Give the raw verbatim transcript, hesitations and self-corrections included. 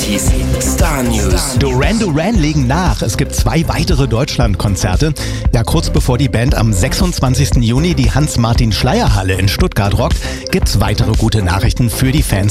neunzig Star News. Duran Duran legen nach. Es gibt zwei weitere Deutschlandkonzerte. Ja, kurz bevor die Band am sechsundzwanzigsten Juni die Hans-Martin-Schleyer-Halle in Stuttgart rockt, gibt's weitere gute Nachrichten für die Fans